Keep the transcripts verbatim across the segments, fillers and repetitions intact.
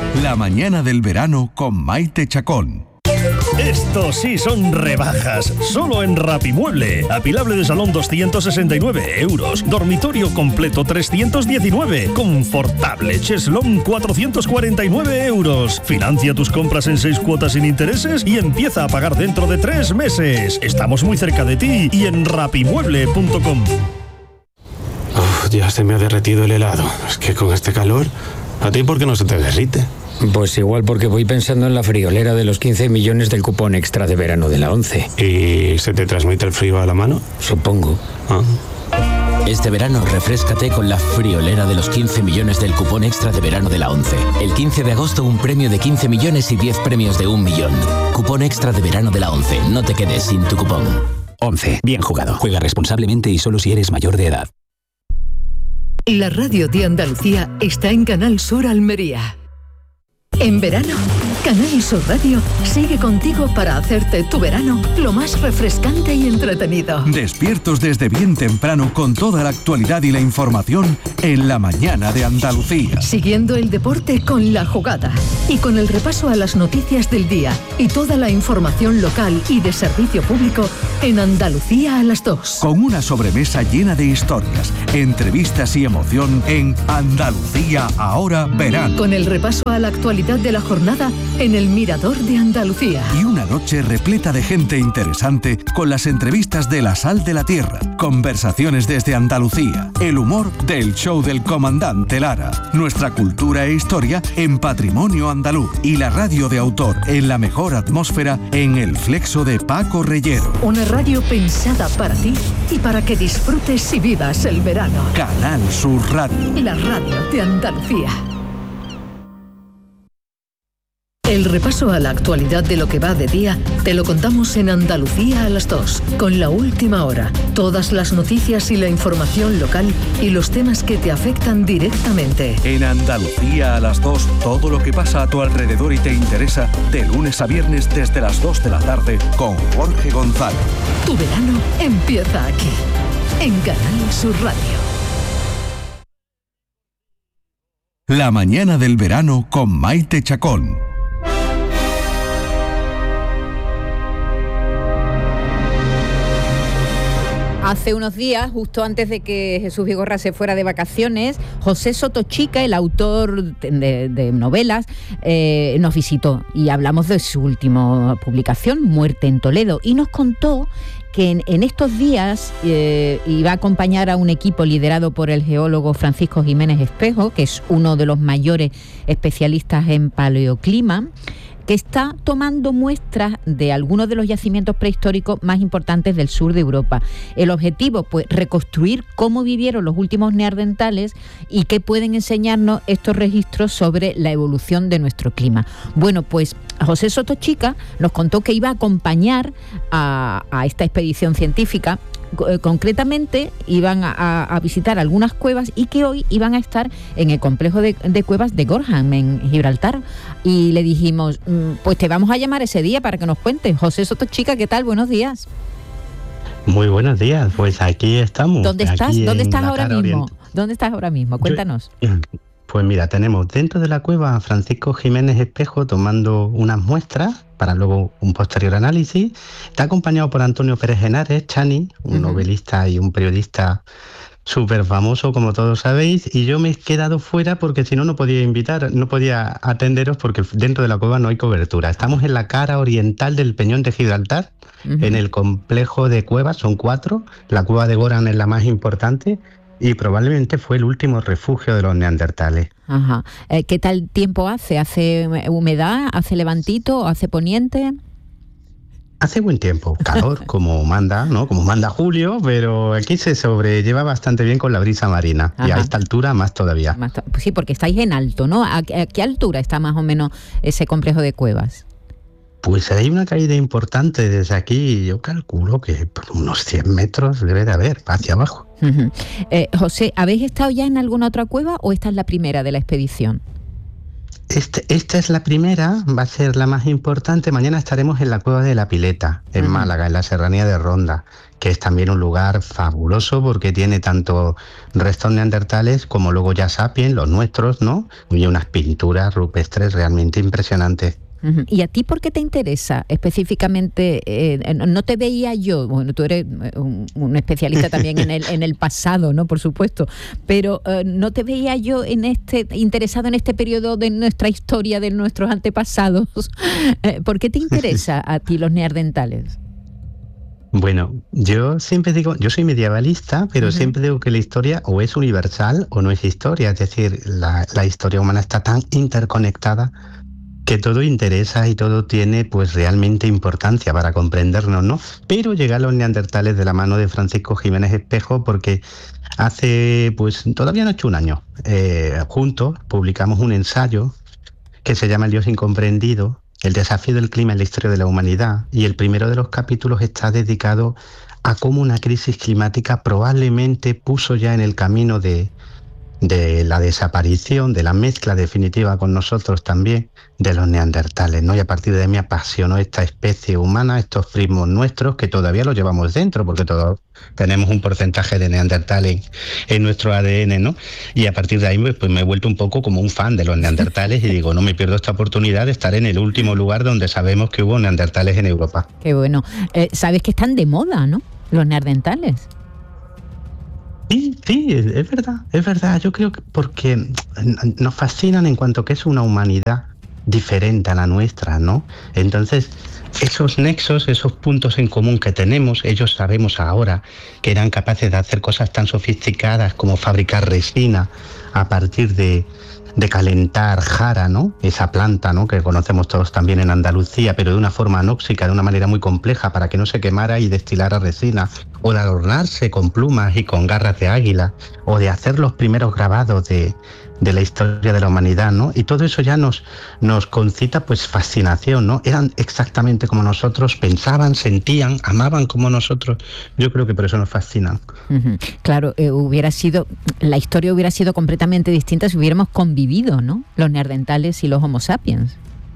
La mañana del verano con Maite Chacón. Estos sí son rebajas, solo en Rapimueble. Apilable de salón doscientos sesenta y nueve euros, dormitorio completo trescientos diecinueve, confortable cheslón cuatrocientos cuarenta y nueve euros. Financia tus compras en seis cuotas sin intereses y empieza a pagar dentro de tres meses. Estamos muy cerca de ti y en rapimueble punto com. Uf, ya se me ha derretido el helado. Es que con este calor, ¿a ti por qué no se te derrite? Pues igual porque voy pensando en la friolera de los quince millones del cupón extra de verano de la ONCE. ¿Y se te transmite el frío a la mano? Supongo. Ah. Este verano refréscate con la friolera de los quince millones del cupón extra de verano de la ONCE. El quince de agosto un premio de quince millones y diez premios de un millón. Cupón extra de verano de la ONCE. No te quedes sin tu cupón. ONCE. Bien jugado. Juega responsablemente y solo si eres mayor de edad. La radio de Andalucía está en Canal Sur Almería. En verano, Canal Sur Radio sigue contigo para hacerte tu verano lo más refrescante y entretenido. Despiertos desde bien temprano con toda la actualidad y la información en la mañana de Andalucía. Siguiendo el deporte con La Jugada y con el repaso a las noticias del día y toda la información local y de servicio público en Andalucía a las dos. Con una sobremesa llena de historias, entrevistas y emoción en Andalucía Ahora Verano. Con el repaso a la actualidad de la jornada en el Mirador de Andalucía. Y una noche repleta de gente interesante con las entrevistas de La Sal de la Tierra, conversaciones desde Andalucía, el humor del show del comandante Lara, nuestra cultura e historia en Patrimonio Andaluz y la radio de autor en la mejor atmósfera en El Flexo de Paco Reyero. Una radio pensada para ti y para que disfrutes y vivas el verano. Canal Sur Radio. La radio de Andalucía. El repaso a la actualidad de lo que va de día te lo contamos en Andalucía a las dos, con La Última Hora, todas las noticias y la información local y los temas que te afectan directamente. En Andalucía a las dos, todo lo que pasa a tu alrededor y te interesa, de lunes a viernes desde las dos de la tarde con Jorge González. Tu verano empieza aquí, en Canal Sur Radio. La mañana del verano con Maite Chacón. Hace unos días, justo antes de que Jesús Vigorra se fuera de vacaciones, José Sotochica, el autor de, de novelas, eh, nos visitó y hablamos de su última publicación, Muerte en Toledo, y nos contó que en, en estos días eh, iba a acompañar a un equipo liderado por el geólogo Francisco Jiménez Espejo, que es uno de los mayores especialistas en paleoclima, que está tomando muestras de algunos de los yacimientos prehistóricos más importantes del sur de Europa. El objetivo, pues, reconstruir cómo vivieron los últimos neandertales y qué pueden enseñarnos estos registros sobre la evolución de nuestro clima. Bueno, pues José Sotochica nos contó que iba a acompañar a, a esta expedición científica. Concretamente iban a, a visitar algunas cuevas y que hoy iban a estar en el complejo de, de cuevas de Gorham, en Gibraltar. Y le dijimos, pues te vamos a llamar ese día para que nos cuentes. José Sotochica, ¿qué tal? Buenos días. Muy buenos días, pues aquí estamos. ¿Dónde estás? ¿Dónde estás ahora mismo? Oriente. ¿Dónde estás ahora mismo? Cuéntanos. Yo, pues mira, tenemos dentro de la cueva a Francisco Jiménez Espejo tomando unas muestras para luego un posterior análisis. Está acompañado por Antonio Pérez Henares, Chani, un uh-huh. novelista y un periodista súper famoso, como todos sabéis, y yo me he quedado fuera porque si no, no podía invitar, no podía atenderos porque dentro de la cueva no hay cobertura. Estamos en la cara oriental del Peñón de Gibraltar, uh-huh. en el complejo de cuevas, son cuatro, la cueva de Goran es la más importante, y probablemente fue el último refugio de los neandertales. Ajá. Eh, ¿Qué tal tiempo hace? ¿Hace humedad? ¿Hace levantito? ¿Hace poniente? Hace buen tiempo, calor, como manda, ¿no? Como manda Julio, pero aquí se sobrelleva bastante bien con la brisa marina. Ajá. Y a esta altura más todavía. Más to- pues sí, porque estáis en alto, ¿no? ¿A, ¿A qué altura está más o menos ese complejo de cuevas? Pues hay una caída importante desde aquí, yo calculo que por unos cien metros debe de haber, hacia abajo. Uh-huh. Eh, José, ¿habéis estado ya en alguna otra cueva o esta es la primera de la expedición? Este, esta es la primera, va a ser la más importante. Mañana estaremos en la Cueva de la Pileta, en uh-huh. Málaga, en la Serranía de Ronda, que es también un lugar fabuloso porque tiene tanto restos neandertales como luego ya sapiens, los nuestros, ¿no? Y unas pinturas rupestres realmente impresionantes. Uh-huh. ¿Y a ti por qué te interesa específicamente? Eh, no te veía yo, bueno, tú eres un, un especialista también en el en el pasado, ¿no? Por supuesto, pero eh, no te veía yo en este interesado en este periodo de nuestra historia, de nuestros antepasados. Eh, ¿Por qué te interesa a ti los neandertales? Bueno, yo siempre digo, yo soy medievalista, pero uh-huh. siempre digo que la historia o es universal o no es historia, es decir, la, la historia humana está tan interconectada que todo interesa y todo tiene pues realmente importancia para comprendernos, ¿no? Pero llegan los neandertales de la mano de Francisco Jiménez Espejo porque hace, pues todavía no ha hecho un año, eh, juntos publicamos un ensayo que se llama El Dios Incomprendido, el desafío del clima en la historia de la humanidad, y el primero de los capítulos está dedicado a cómo una crisis climática probablemente puso ya en el camino de de la desaparición, de la mezcla definitiva con nosotros también, de los neandertales, ¿no? Y a partir de ahí me apasionó esta especie humana, estos primos nuestros, que todavía los llevamos dentro, porque todos tenemos un porcentaje de neandertal en, en nuestro A D N, ¿no? Y a partir de ahí pues me he vuelto un poco como un fan de los neandertales y digo, no me pierdo esta oportunidad de estar en el último lugar donde sabemos que hubo neandertales en Europa. Qué bueno. Eh, sabes que están de moda, ¿no? Los neandertales. Sí, sí, es, es verdad, es verdad. Yo creo que porque nos fascinan en cuanto que es una humanidad diferente a la nuestra, ¿no? Entonces, esos nexos, esos puntos en común que tenemos, ellos sabemos ahora que eran capaces de hacer cosas tan sofisticadas como fabricar resina a partir de, de calentar jara, ¿no? Esa planta, ¿no? Que conocemos todos también en Andalucía, pero de una forma anóxica, de una manera muy compleja para que no se quemara y destilara resina, o de adornarse con plumas y con garras de águila, o de hacer los primeros grabados de, de la historia de la humanidad, ¿no? Y todo eso ya nos, nos concita pues fascinación, ¿no? Eran exactamente como nosotros, pensaban, sentían, amaban como nosotros. Yo creo que por eso nos fascinan. Uh-huh. Claro, eh, hubiera sido, la historia hubiera sido completamente distinta si hubiéramos convivido, ¿no? Los neandertales y los Homo sapiens.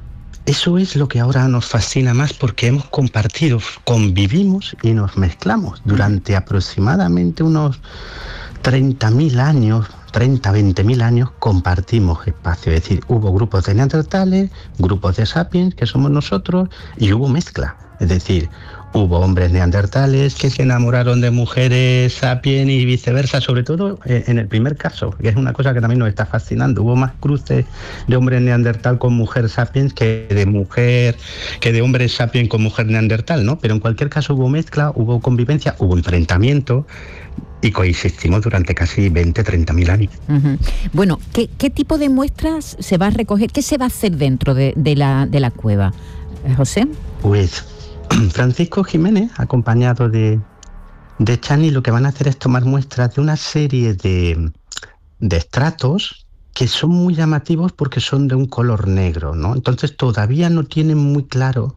Eso es lo que ahora nos fascina más porque hemos compartido, convivimos y nos mezclamos durante aproximadamente unos treinta mil años, treinta, veinte mil años compartimos espacio. Es decir, hubo grupos de neandertales, grupos de sapiens, que somos nosotros, y hubo mezcla. Es decir, hubo hombres neandertales que se enamoraron de mujeres sapiens y viceversa, sobre todo en el primer caso, que es una cosa que también nos está fascinando. Hubo más cruces de hombre neandertal con mujer sapiens que de mujer, que de hombre sapiens con mujer neandertal, ¿no? Pero en cualquier caso hubo mezcla, hubo convivencia, hubo enfrentamiento y coexistimos durante casi veinte, treinta mil años. Uh-huh. Bueno, ¿qué, ¿qué tipo de muestras se va a recoger? ¿Qué se va a hacer dentro de, de, la, de la cueva? ¿José? Pues Francisco Jiménez, acompañado de, de Chani, lo que van a hacer es tomar muestras de una serie de, de estratos que son muy llamativos porque son de un color negro, ¿no? Entonces todavía no tienen muy claro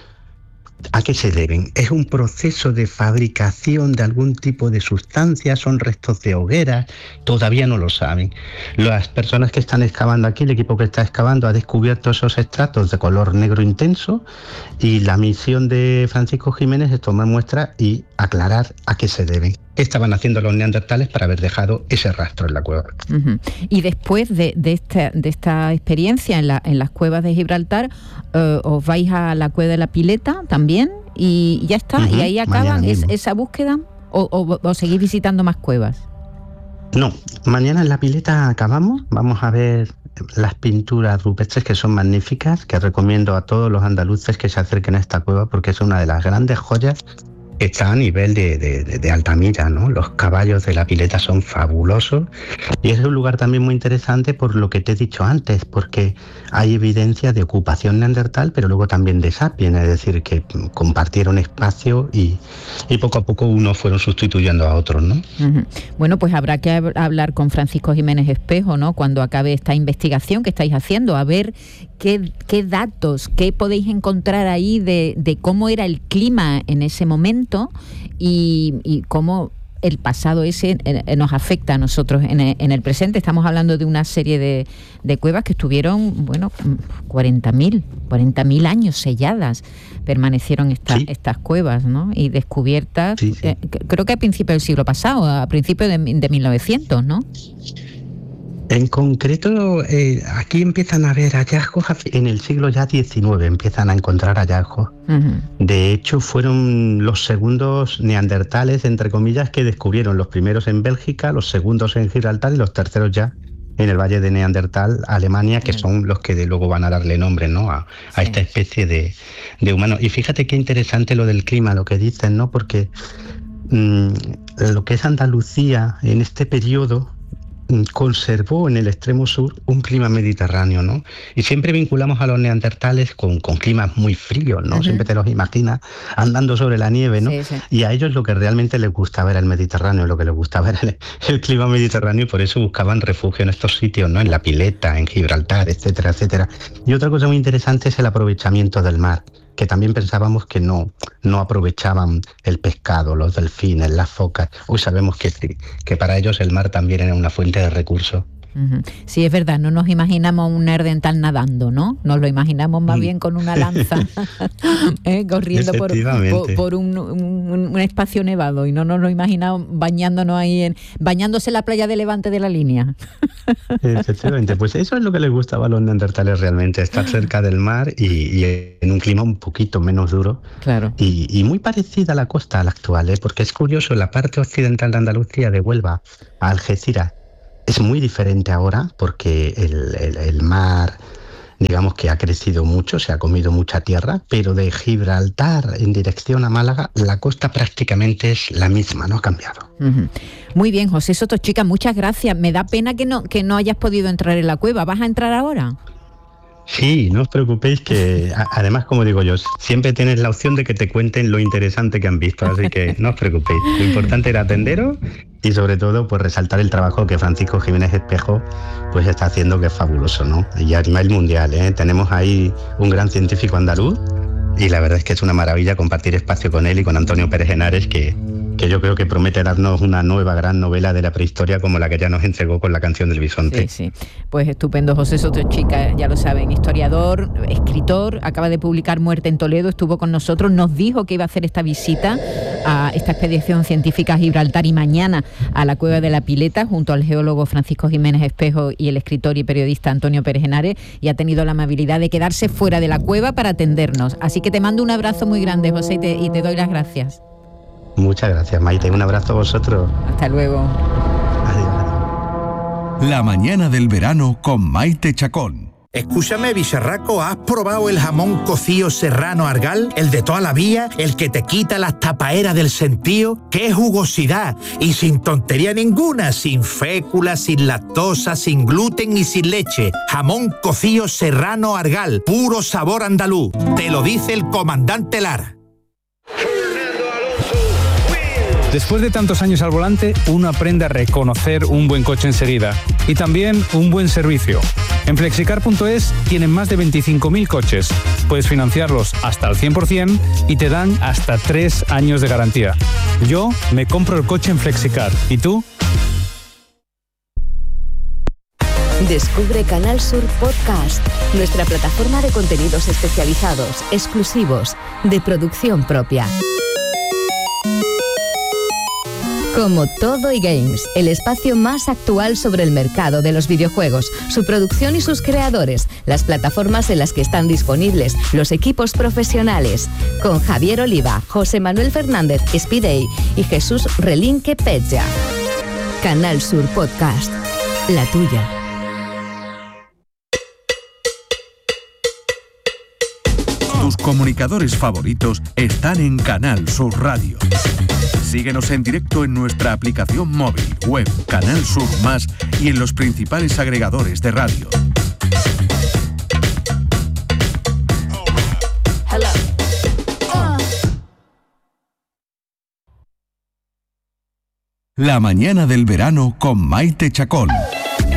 ¿a qué se deben? ¿Es un proceso de fabricación de algún tipo de sustancia? ¿Son restos de hogueras? Todavía no lo saben. Las personas que están excavando aquí, el equipo que está excavando, ha descubierto esos estratos de color negro intenso y la misión de Francisco Jiménez es tomar muestras y aclarar a qué se deben. ¿Qué estaban haciendo los neandertales para haber dejado ese rastro en la cueva? Uh-huh. Y después de, de, esta, de esta experiencia en, la, en las cuevas de Gibraltar, uh, os vais a la cueva de la Pileta también y ya está, uh-huh. Y ahí acaban es, esa búsqueda o, o, o seguís visitando más cuevas. No, mañana en la Pileta acabamos, vamos a ver las pinturas rupestres que son magníficas, que recomiendo a todos los andaluces que se acerquen a esta cueva porque es una de las grandes joyas. Está a nivel de, de, de Altamira, ¿no? Los caballos de la Pileta son fabulosos y es un lugar también muy interesante por lo que te he dicho antes, porque hay evidencia de ocupación neandertal, pero luego también de sapiens, es decir, que compartieron espacio y, y poco a poco unos fueron sustituyendo a otros, ¿no? Uh-huh. Bueno, pues habrá que hab- hablar con Francisco Jiménez Espejo, ¿no? Cuando acabe esta investigación que estáis haciendo, a ver qué, qué datos, qué podéis encontrar ahí de, de cómo era el clima en ese momento y, y cómo el pasado ese eh, nos afecta a nosotros en el, en el presente. Estamos hablando de una serie de, de cuevas que estuvieron, bueno, cuarenta mil años selladas, permanecieron esta, sí. estas cuevas, ¿no? Y descubiertas, sí, sí. Eh, creo que a principios del siglo pasado, a principios de, de mil novecientos, ¿no? En concreto, eh, aquí empiezan a haber hallazgos en el siglo ya diecinueve, empiezan a encontrar hallazgos. Uh-huh. De hecho, fueron los segundos neandertales, entre comillas, que descubrieron, los primeros en Bélgica, los segundos en Gibraltar y los terceros ya en el Valle de Neandertal, Alemania, que son los que de luego van a darle nombre, ¿no? a, a sí. esta especie de, de humano. Y fíjate qué interesante lo del clima, lo que dicen, ¿no? Porque mmm, lo que es Andalucía en este periodo conservó en el extremo sur un clima mediterráneo, ¿no? Y siempre vinculamos a los neandertales con, con climas muy fríos, ¿no? Uh-huh. Siempre te los imaginas andando sobre la nieve, ¿no? Sí, sí. Y a ellos lo que realmente les gustaba era el Mediterráneo, lo que les gustaba era el, el clima mediterráneo, y por eso buscaban refugio en estos sitios, ¿no? En La Pileta, en Gibraltar, etcétera, etcétera. Y otra cosa muy interesante es el aprovechamiento del mar, que también pensábamos que no, no aprovechaban el pescado, los delfines, las focas. Hoy sabemos que sí, que para ellos el mar también era una fuente de recursos. Uh-huh. Sí, es verdad, no nos imaginamos un neandertal nadando, ¿no? Nos lo imaginamos más bien con una lanza ¿eh? corriendo por, por, por un, un, un espacio nevado, y no nos lo imaginamos bañándonos ahí, en, bañándose en la playa de Levante de la Línea. Efectivamente, pues eso es lo que les gustaba a los neandertales realmente, estar cerca del mar y, y en un clima un poquito menos duro. Claro. Y, y muy parecida a la costa a la actual, ¿eh? Porque es curioso, la parte occidental de Andalucía, de Huelva a Algeciras, es muy diferente ahora porque el, el, el mar, digamos que ha crecido mucho, se ha comido mucha tierra, pero de Gibraltar en dirección a Málaga, la costa prácticamente es la misma, no ha cambiado. Uh-huh. Muy bien, José Sotochica, muchas gracias. Me da pena que no, que no hayas podido entrar en la cueva. ¿Vas a entrar ahora? Sí, no os preocupéis que, a, además, como digo yo, siempre tienes la opción de que te cuenten lo interesante que han visto, así que no os preocupéis. Lo importante era atenderos y sobre todo pues resaltar el trabajo que Francisco Jiménez Espejo pues está haciendo, que es fabuloso, ¿no? Y a nivel mundial, ¿eh? Tenemos ahí un gran científico andaluz y la verdad es que es una maravilla compartir espacio con él y con Antonio Pérez Henares, que, que yo creo que promete darnos una nueva gran novela de la prehistoria como la que ya nos entregó con La canción del bisonte. Sí, sí. Pues estupendo, José Sotochica, ya lo saben, historiador, escritor, acaba de publicar Muerte en Toledo, estuvo con nosotros, nos dijo que iba a hacer esta visita a esta expedición científica a Gibraltar y mañana a la Cueva de la Pileta junto al geólogo Francisco Jiménez Espejo y el escritor y periodista Antonio Pérez Henares, y ha tenido la amabilidad de quedarse fuera de la cueva para atendernos. Así que te mando un abrazo muy grande, José, y te, y te doy las gracias. Muchas gracias, Maite. Un abrazo a vosotros. Hasta luego. Adiós. La mañana del verano con Maite Chacón. Escúchame, bicharraco, ¿has probado el jamón cocido serrano Argal? El de toda la vida, el que te quita las tapaeras del sentío. ¡Qué jugosidad! Y sin tontería ninguna, sin fécula, sin lactosa, sin gluten y sin leche. Jamón cocido serrano Argal, puro sabor andaluz. Te lo dice el comandante Lara. Después de tantos años al volante, uno aprende a reconocer un buen coche enseguida y también un buen servicio. En Flexicar punto es tienen más de veinticinco mil coches. Puedes financiarlos hasta al cien por ciento y te dan hasta tres años de garantía. Yo me compro el coche en Flexicar. ¿Y tú? Descubre Canal Sur Podcast, nuestra plataforma de contenidos especializados, exclusivos, de producción propia. Como Todo y Games, el espacio más actual sobre el mercado de los videojuegos, su producción y sus creadores, las plataformas en las que están disponibles, los equipos profesionales, con Javier Oliva, José Manuel Fernández Spidey y Jesús Relinque Pecha. Canal Sur Podcast, la tuya. Tus comunicadores favoritos están en Canal Sur Radio. Síguenos en directo en nuestra aplicación móvil, web, Canal Sur Más y en los principales agregadores de radio. La mañana del verano con Maite Chacón.